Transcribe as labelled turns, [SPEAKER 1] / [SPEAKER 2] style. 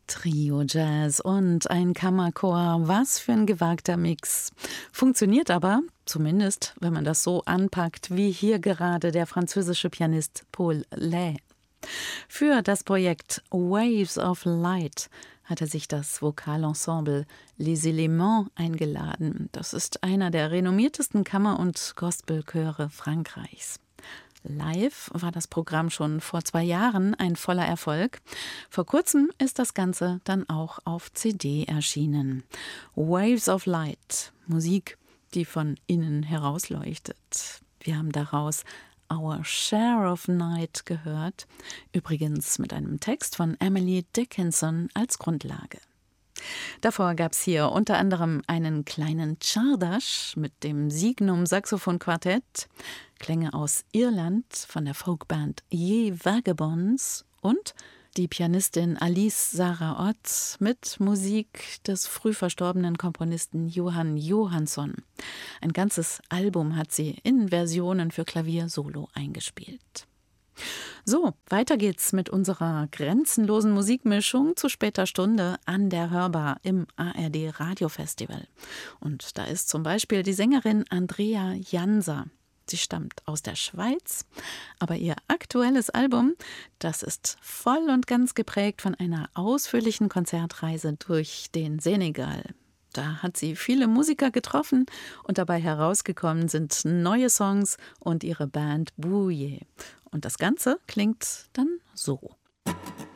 [SPEAKER 1] Trio Jazz und ein Kammerchor, was für ein gewagter Mix. Funktioniert aber, zumindest wenn man das so anpackt, wie hier gerade der französische Pianist Paul Lay. Für das Projekt Waves of Light hat er sich das Vokalensemble Les Éléments eingeladen. Das ist einer der renommiertesten Kammer- und Gospelchöre Frankreichs. Live war das Programm schon vor 2 Jahren ein voller Erfolg. Vor kurzem ist das Ganze dann auch auf CD erschienen. Waves of Light, Musik, die von innen herausleuchtet. Wir haben daraus Our Share of Night gehört, übrigens mit einem Text von Emily Dickinson als Grundlage. Davor gab es hier unter anderem einen kleinen Czardas mit dem Signum Saxophon Quartett, Klänge aus Irland von der Folkband Ye Vagabonds und die Pianistin Alice Sarah Ott mit Musik des früh verstorbenen Komponisten Johann Johansson. Ein ganzes Album hat sie in Versionen für Klavier solo eingespielt. So, weiter geht's mit unserer grenzenlosen Musikmischung zu später Stunde an der Hörbar im ARD Radiofestival. Und da ist zum Beispiel die Sängerin Andrea Jansa. Sie stammt aus der Schweiz, aber ihr aktuelles Album, das ist voll und ganz geprägt von einer ausführlichen Konzertreise durch den Senegal. Da hat sie viele Musiker getroffen und dabei herausgekommen sind neue Songs und ihre Band Bouye. Und das Ganze klingt dann so.